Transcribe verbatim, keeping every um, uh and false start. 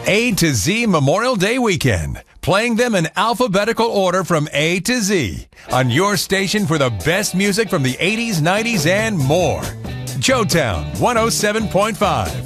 A to Z Memorial Day Weekend. Playing them in alphabetical order from A to Z. On your station for the best music from the eighties, nineties, and more. Joetown one oh seven point five.